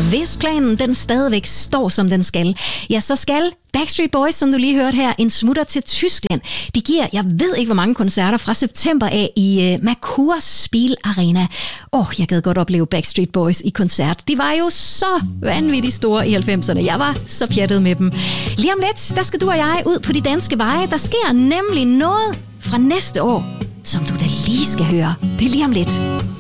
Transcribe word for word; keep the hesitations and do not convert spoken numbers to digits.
hvis planen den stadigvæk står, som den skal, ja, så skal Backstreet Boys, som du lige hørte her, en smutter til Tyskland. De giver, jeg ved ikke hvor mange koncerter fra september af i uh, Merkur Spiel Arena. Åh, oh, jeg gad godt opleve Backstreet Boys i koncert. De var jo så vanvittigt store i halvfemserne. Jeg var så pjattet med dem. Lige om lidt, der skal du og jeg ud på de danske veje. Der sker nemlig noget fra næste år, som du da lige skal høre. Det er lige om lidt.